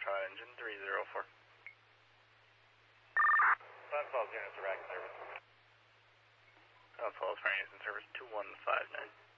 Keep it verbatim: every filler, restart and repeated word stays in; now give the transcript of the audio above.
Foxtrot engine three zero four. five twelve units of rack service. five twelve for units in service two one five nine.